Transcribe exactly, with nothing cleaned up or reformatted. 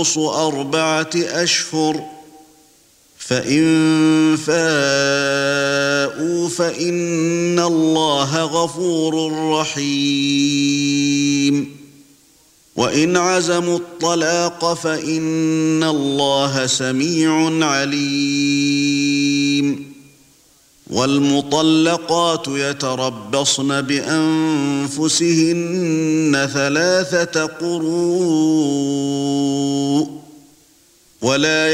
أربعة أشهر فإن فاءوا فإن الله غفور رحيم وإن عزموا الطلاق فإن الله سميع عليم والمطلقات يتربصن بأنفسهن ثلاثة قروء ولا